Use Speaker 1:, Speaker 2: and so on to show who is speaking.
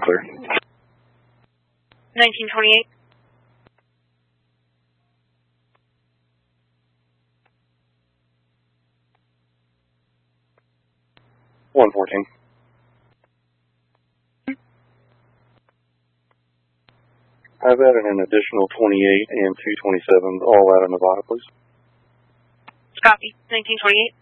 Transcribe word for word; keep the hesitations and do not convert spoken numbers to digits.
Speaker 1: Clear.
Speaker 2: nineteen twenty-eight.
Speaker 1: one fourteen. I've added an additional twenty-eight and two twenty-seven, all out of Nevada, please.
Speaker 2: Copy. nineteen twenty-eight.